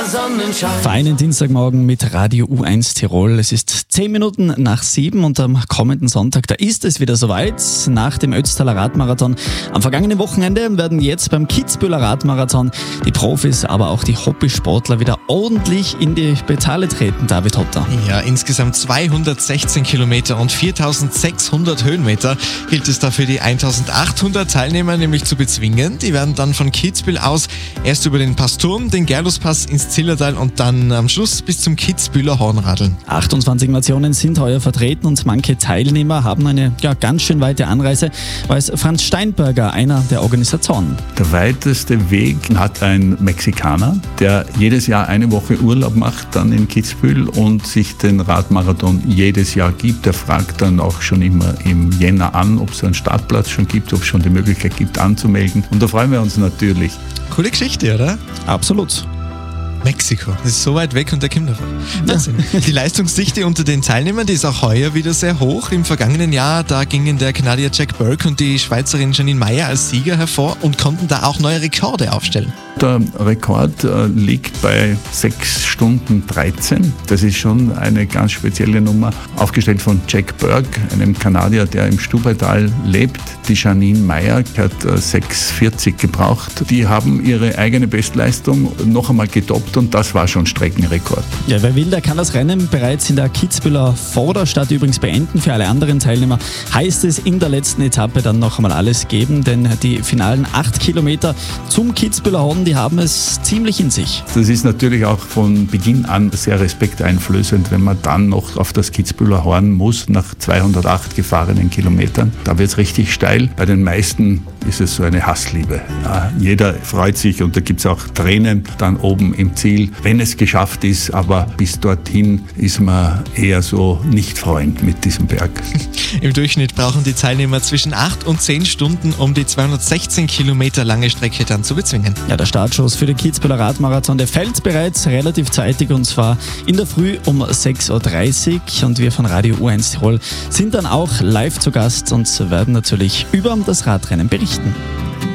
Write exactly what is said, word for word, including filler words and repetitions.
Sonnenschein. Feinen Dienstagmorgen mit Radio U eins Tirol. Es ist zehn Minuten nach sieben und am kommenden Sonntag, da ist es wieder soweit. Nach dem Ötztaler Radmarathon am vergangenen Wochenende werden jetzt beim Kitzbüheler Radmarathon die Profis, aber auch die Hobbysportler wieder ordentlich in die Pedale treten, David Hotter. Ja, insgesamt zweihundertsechzehn Kilometer und viertausendsechshundert Höhenmeter gilt es da für die eintausendachthundert Teilnehmer nämlich zu bezwingen. Die werden dann von Kitzbühel aus erst über den Passturm, den Gerluspass ins Zillertal und dann am Schluss bis zum Kitzbüheler Horn radeln. achtundzwanzig Nationen sind heuer vertreten und manche Teilnehmer haben eine ja, ganz schön weite Anreise, weiß Franz Steinberger, einer der Organisatoren. Der weiteste Weg hat ein Mexikaner, der jedes Jahr eine Woche Urlaub macht, dann in Kitzbühel und sich den Radmarathon jedes Jahr gibt. Er fragt dann auch schon immer im Jänner an, ob es einen Startplatz schon gibt, ob es schon die Möglichkeit gibt anzumelden. Und da freuen wir uns natürlich. Coole Geschichte, oder? Absolut. Mexiko, das ist so weit weg und der kommt davon. Wahnsinn. Die Leistungsdichte unter den Teilnehmern, die ist auch heuer wieder sehr hoch. Im vergangenen Jahr, da gingen der Kanadier Jack Burke und die Schweizerin Janine Meyer als Sieger hervor und konnten da auch neue Rekorde aufstellen. Der Rekord äh, liegt bei sechs Stunden dreizehn. Das ist schon eine ganz spezielle Nummer. Aufgestellt von Jack Burke, einem Kanadier, der im Stubaital lebt. Die Janine Meyer hat äh, sechs vierzig gebraucht. Die haben ihre eigene Bestleistung noch einmal getoppt und das war schon Streckenrekord. Ja, wer will, der kann das Rennen bereits in der Kitzbüheler Vorderstadt übrigens beenden. Für alle anderen Teilnehmer heißt es in der letzten Etappe dann noch einmal alles geben, denn die finalen acht Kilometer zum Kitzbüheler Horn, die haben es ziemlich in sich. Das ist natürlich auch von Beginn an sehr respekteinflößend, wenn man dann noch auf das Kitzbüheler Horn muss, nach zweihundertacht gefahrenen Kilometern. Da wird es richtig steil. Bei den meisten ist es so eine Hassliebe. Ja, jeder freut sich und da gibt es auch Tränen dann oben im Ziel, wenn es geschafft ist, aber bis dorthin ist man eher so nicht Freund mit diesem Berg. Im Durchschnitt brauchen die Teilnehmer zwischen acht und zehn Stunden, um die zweihundertsechzehn Kilometer lange Strecke dann zu bezwingen. Ja, der Startschuss für den Kitzbüheler Radmarathon, der fällt bereits relativ zeitig und zwar in der Früh um sechs Uhr dreißig und wir von Radio U eins Tirol sind dann auch live zu Gast und werden natürlich über das Radrennen berichten.